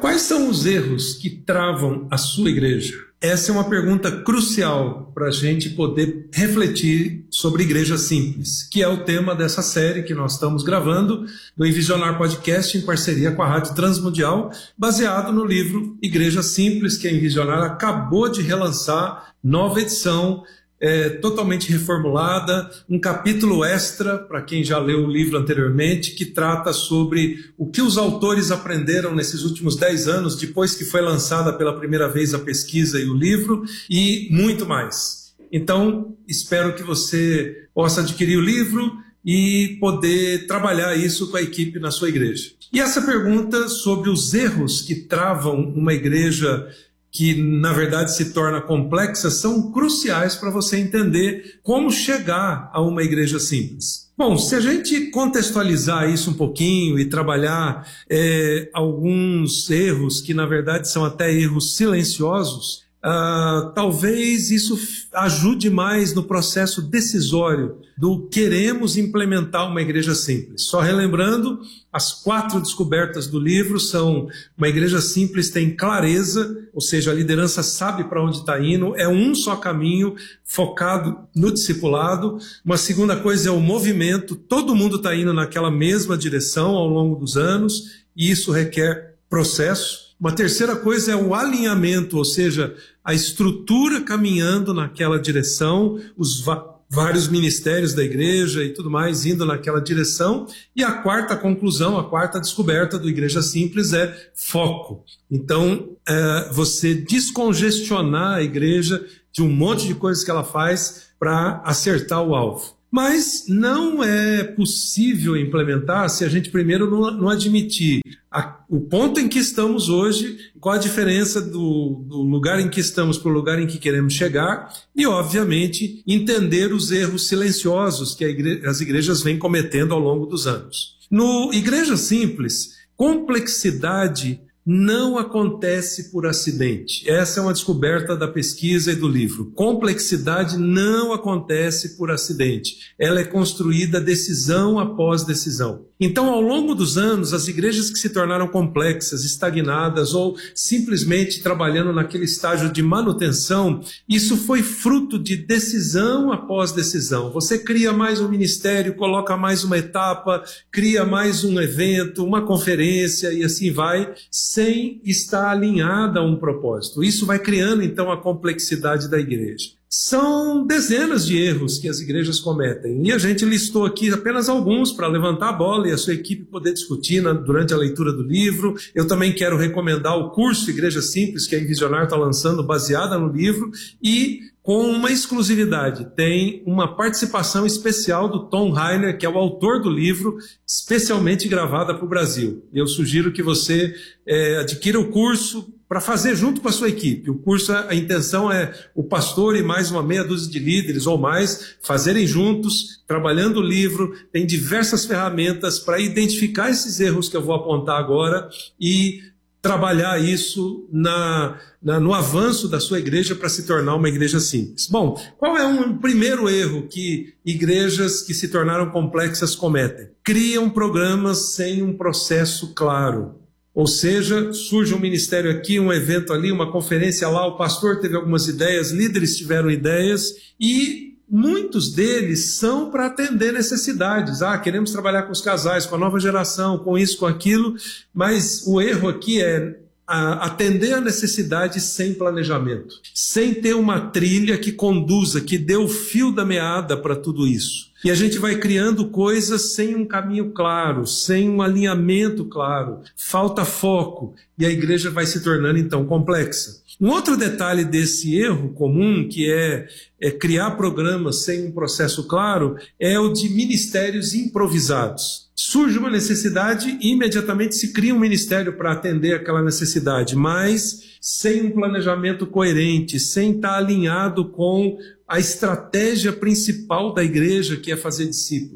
Quais são os erros que travam a sua igreja? Essa é uma pergunta crucial para a gente poder refletir sobre Igreja Simples, que é o tema dessa série que nós estamos gravando do Envisionar Podcast em parceria com a Rádio Transmundial, baseado no livro Igreja Simples, que a Envisionar acabou de relançar, nova edição, totalmente reformulada, um capítulo extra, para quem já leu o livro anteriormente, que trata sobre o que os autores aprenderam nesses últimos 10 anos, depois que foi lançada pela primeira vez a pesquisa e o livro, e muito mais. Então, espero que você possa adquirir o livro e poder trabalhar isso com a equipe na sua igreja. E essa pergunta sobre os erros que travam uma igreja que na verdade se torna complexa, são cruciais para você entender como chegar a uma igreja simples. Bom, se a gente contextualizar isso um pouquinho e trabalhar alguns erros que na verdade são até erros silenciosos, talvez isso ajude mais no processo decisório do queremos implementar uma igreja simples. Só relembrando, as 4 descobertas do livro são: uma igreja simples tem clareza, ou seja, a liderança sabe para onde está indo, é um só caminho focado no discipulado. Uma segunda coisa é o movimento, todo mundo está indo naquela mesma direção ao longo dos anos, e isso requer processo. Uma terceira coisa é o alinhamento, ou seja, a estrutura caminhando naquela direção, os vários ministérios da igreja e tudo mais indo naquela direção. E a quarta conclusão, a quarta descoberta do Igreja Simples é foco. Então, você descongestionar a igreja de um monte de coisas que ela faz para acertar o alvo. Mas não é possível implementar se a gente primeiro não admitir o ponto em que estamos hoje, qual a diferença do lugar em que estamos para o lugar em que queremos chegar e, obviamente, entender os erros silenciosos que as igrejas vêm cometendo ao longo dos anos. No Igreja Simples, complexidade não acontece por acidente. Essa é uma descoberta da pesquisa e do livro. Complexidade não acontece por acidente. Ela é construída decisão após decisão. Então, ao longo dos anos, as igrejas que se tornaram complexas, estagnadas ou simplesmente trabalhando naquele estágio de manutenção, isso foi fruto de decisão após decisão. Você cria mais um ministério, coloca mais uma etapa, cria mais um evento, uma conferência e assim vai, sem estar alinhada a um propósito. Isso vai criando, então, a complexidade da igreja. São dezenas de erros que as igrejas cometem, e a gente listou aqui apenas alguns para levantar a bola e a sua equipe poder discutir durante a leitura do livro. Eu também quero recomendar o curso Igreja Simples, que a Envisionar está lançando, baseada no livro, e com uma exclusividade, tem uma participação especial do Tom Rainer, que é o autor do livro, especialmente gravada para o Brasil. Eu sugiro que você adquira o curso para fazer junto com a sua equipe. O curso, a intenção é o pastor e mais uma meia dúzia de líderes ou mais fazerem juntos, trabalhando o livro. Tem diversas ferramentas para identificar esses erros que eu vou apontar agora e trabalhar isso no avanço da sua igreja para se tornar uma igreja simples. Bom, qual é um primeiro erro que igrejas que se tornaram complexas cometem? Criam programas sem um processo claro. Ou seja, surge um ministério aqui, um evento ali, uma conferência lá, o pastor teve algumas ideias, líderes tiveram ideias e muitos deles são para atender necessidades. Queremos trabalhar com os casais, com a nova geração, com isso, com aquilo, mas o erro aqui é atender a necessidade sem planejamento, sem ter uma trilha que conduza, que dê o fio da meada para tudo isso. E a gente vai criando coisas sem um caminho claro, sem um alinhamento claro, falta foco, e a igreja vai se tornando então complexa. Um outro detalhe desse erro comum, que é criar programas sem um processo claro, é o de ministérios improvisados. Surge uma necessidade e imediatamente se cria um ministério para atender aquela necessidade, mas sem um planejamento coerente, sem estar alinhado com a estratégia principal da igreja, que é fazer discípulos.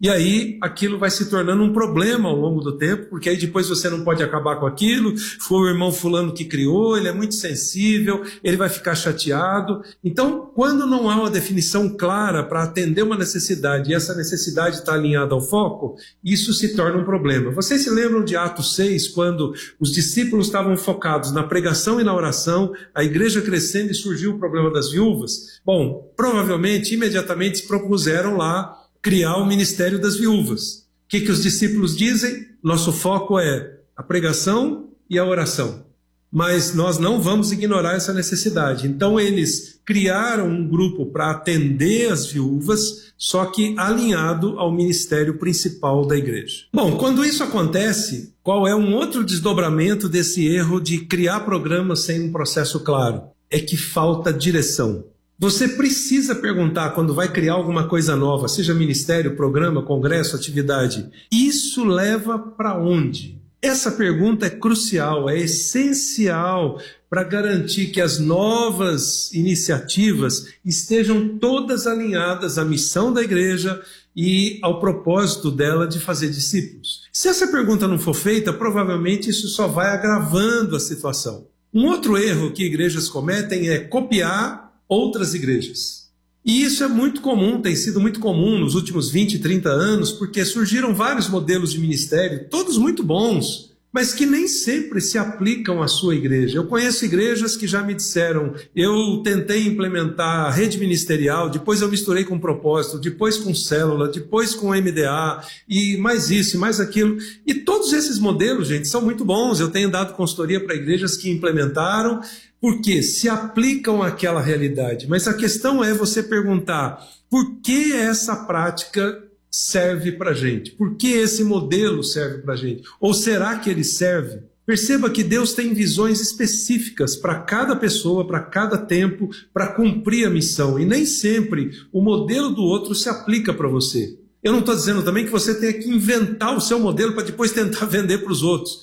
E aí aquilo vai se tornando um problema ao longo do tempo, porque aí depois você não pode acabar com aquilo, foi o irmão fulano que criou, ele é muito sensível, ele vai ficar chateado. Então, quando não há uma definição clara para atender uma necessidade e essa necessidade está alinhada ao foco, isso se torna um problema. Vocês se lembram de Atos 6, quando os discípulos estavam focados na pregação e na oração, a igreja crescendo e surgiu o problema das viúvas? Bom, provavelmente, imediatamente se propuseram lá criar o ministério das viúvas. O que os discípulos dizem? Nosso foco é a pregação e a oração. Mas nós não vamos ignorar essa necessidade. Então eles criaram um grupo para atender as viúvas, só que alinhado ao ministério principal da igreja. Bom, quando isso acontece, qual é um outro desdobramento desse erro de criar programas sem um processo claro? É que falta direção. Você precisa perguntar quando vai criar alguma coisa nova, seja ministério, programa, congresso, atividade, isso leva para onde? Essa pergunta é crucial, é essencial para garantir que as novas iniciativas estejam todas alinhadas à missão da igreja e ao propósito dela de fazer discípulos. Se essa pergunta não for feita, provavelmente isso só vai agravando a situação. Um outro erro que igrejas cometem é copiar outras igrejas. E isso é muito comum, tem sido muito comum nos últimos 20, 30 anos, porque surgiram vários modelos de ministério, todos muito bons, mas que nem sempre se aplicam à sua igreja. Eu conheço igrejas que já me disseram, eu tentei implementar a rede ministerial, depois eu misturei com propósito, depois com célula, depois com MDA, e mais isso, e mais aquilo. E todos esses modelos, gente, são muito bons. Eu tenho dado consultoria para igrejas que implementaram, porque se aplicam àquela realidade. Mas a questão é você perguntar, por que essa prática serve para a gente? Por que esse modelo serve para a gente? Ou será que ele serve? Perceba que Deus tem visões específicas para cada pessoa, para cada tempo, para cumprir a missão. E nem sempre o modelo do outro se aplica para você. Eu não estou dizendo também que você tenha que inventar o seu modelo para depois tentar vender para os outros.